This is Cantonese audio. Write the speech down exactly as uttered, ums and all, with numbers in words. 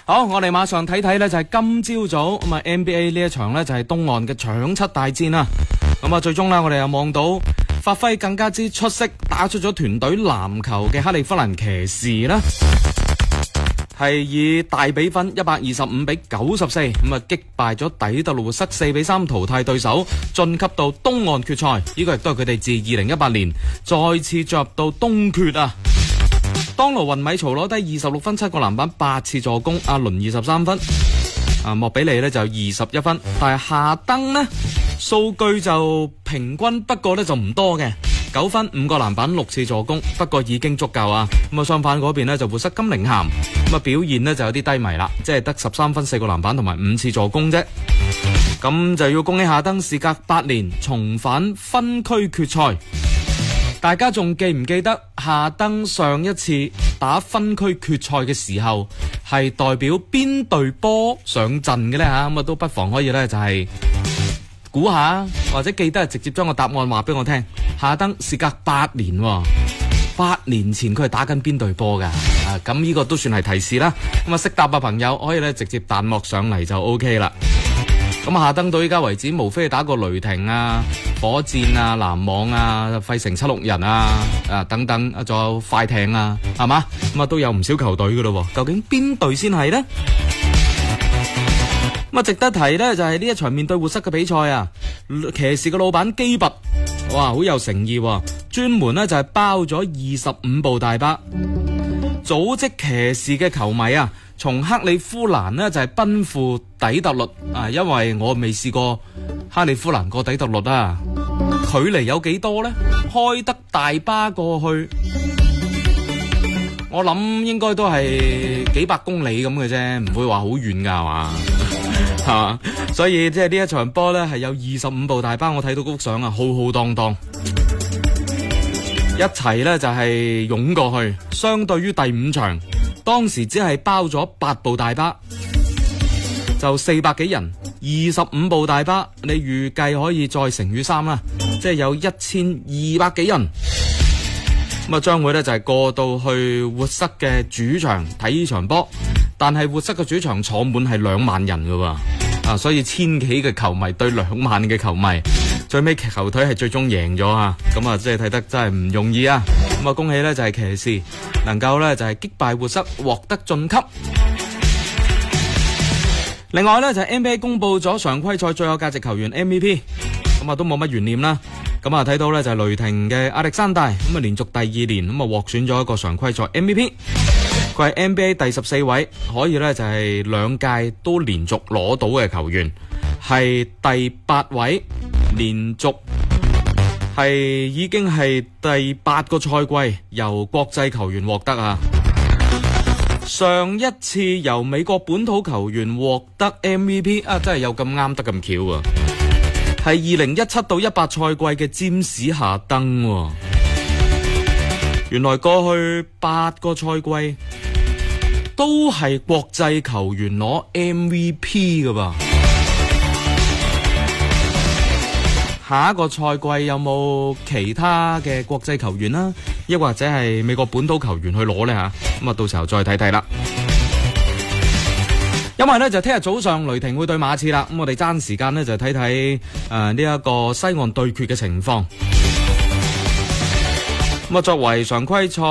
好，我哋馬上睇睇呢，就係今朝早咁啊 N B A 呢一場呢，就係東岸嘅搶七大戰啦。咁啊最終呢，我哋又望到發揮更加之出色，打出咗團隊籃球嘅克利夫蘭騎士啦，係以大比分一百二十五比九十四咁啊擊敗咗底特律活塞四比三淘汰對手，晉級到東岸決賽。呢個亦都係佢哋自二零一八年再次進入到東決啊。當奴雲米曹攞低二十六分、七個籃板、八次助攻，阿倫二十三分，啊莫比利呢就二十一分，但係夏登呢數據就平均，不過呢就唔多嘅，九分、五個籃板、六次助攻，不過已經足夠啊。咁啊相反嗰邊呢就活塞金寧咸，咁啊表現呢就有啲低迷啦，即係得十三分、四個籃板同埋五次助攻啫。咁就要恭喜夏登，事隔八年重返分區決賽。大家仲記唔記得夏登上一次打分區決賽嘅時候係代表邊隊波上陣嘅呢？吓？咁啊都不妨可以呢，就係估下，或者記得直接將個答案話俾我聽。夏登事隔八年，八年前佢係打緊邊隊波噶？啊，咁呢個都算係提示啦。咁啊識答嘅朋友可以呢直接彈幕上嚟就 OK 啦。咁夏登到依家為止，無非係打過雷霆啊、火箭啊、籃網啊、費城七六人啊、啊等等，啊仲有快艇啊，係嘛？咁啊都有唔少球隊噶咯。究竟邊隊先係呢？咁啊值得提呢，就係呢一場面對活塞嘅比賽啊，騎士嘅老闆基拔，哇好有誠意，專門呢就係包咗二十五部大巴，組織騎士嘅球迷啊，從克里夫蘭呢就係奔赴底特律啊，因為我未試過克里夫蘭過底特律啊，距離有幾多呢？開得大巴過去，我諗應該都係幾百公里咁嘅啫，唔會話好遠噶係嘛，係嘛？所以即係呢一場波呢係有二十五部大巴，我睇到嗰幅相啊，浩浩蕩蕩，一齊呢就係湧過去。相對於第五場，當時只係包咗八部大巴，就四百幾人，二十五部大巴，你預計可以再乘以三啦，即係有一千二百幾人。咁啊，將會呢就係過到去活塞嘅主場睇呢場波，但係活塞嘅主場坐滿係兩萬人噶喎，啊，所以千幾嘅球迷對兩萬嘅球迷，最尾球隊係最終贏咗啊！咁啊，即係睇得真係唔容易啊！咁啊，恭喜呢就係騎士能夠呢就係擊敗活塞，獲得晉級。另外呢，就係 N B A 公布咗常規賽最有價值球員 M V P， 咁啊都冇乜懸念啦。咁啊睇到呢，就係雷霆嘅亞歷山大，咁啊連續第二年咁啊獲選咗一個常規賽 M V P， 佢係 N B A 第十四位，可以呢就係兩屆都連續攞到嘅球員，係第八位連續係已經係第八個賽季由國際球員獲得啊！上一次由美國本土球員獲得 M V P 啊，真係有咁啱得咁巧啊！係二零一七到一八賽季嘅詹士夏登啊，原來過去八個賽季都係國際球員攞 M V P 噶噃。下一個賽季有冇其他嘅國際球員啦，亦或者係美國本土球員去攞呢？吓？咁啊，到時候再睇睇啦。因為呢，就聽日早上雷霆會對馬刺啦，咁我哋爭時間呢，就睇睇誒呢一個西岸對決嘅情況。咁啊，作為常規賽